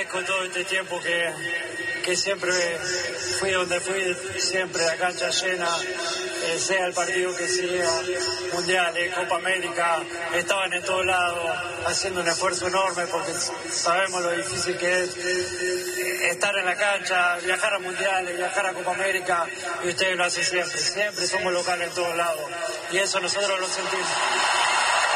agradezco todo este tiempo que siempre fui donde fui, siempre la cancha llena, sea el partido que sea, mundiales, Copa América, estaban en todos lados haciendo un esfuerzo enorme porque sabemos lo difícil que es estar en la cancha, viajar a mundiales, viajar a Copa América, y ustedes lo hacen siempre somos locales en todos lados y eso nosotros lo sentimos.